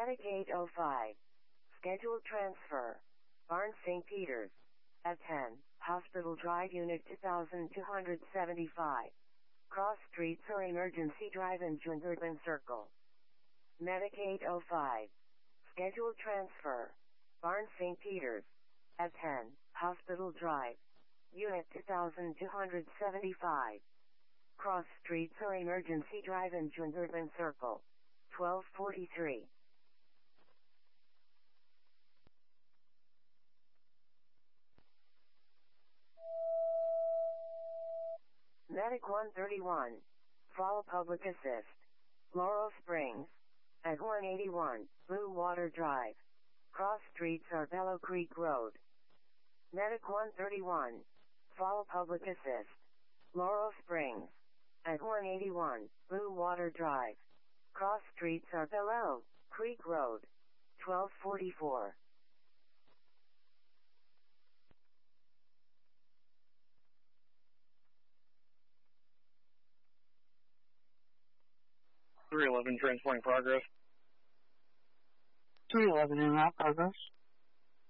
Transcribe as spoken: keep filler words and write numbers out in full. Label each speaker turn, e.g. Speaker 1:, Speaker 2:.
Speaker 1: Medic eight oh five. Scheduled transfer. Barnes Saint Peter's. At ten, Hospital Drive Unit two thousand two hundred seventy-five. Cross streets or emergency drive in Urban Circle. Medic eight oh five. Scheduled transfer. Barnes Saint Peter's. At ten, Hospital Drive. Unit two thousand two hundred seventy-five. Cross streets or emergency drive in Urban Circle. twelve forty-three. Medic one thirty-one. Fall Public Assist. Laurel Springs. At one eighty-one, Blue Water Drive. Cross streets are Bellow Creek Road. Medic one thirty-one. Fall Public Assist. Laurel Springs. At one eighty-one, Blue Water Drive. Cross streets are Bellow Creek Road. twelve forty-four.
Speaker 2: three eleven transporting progress.
Speaker 3: three eleven in route progress.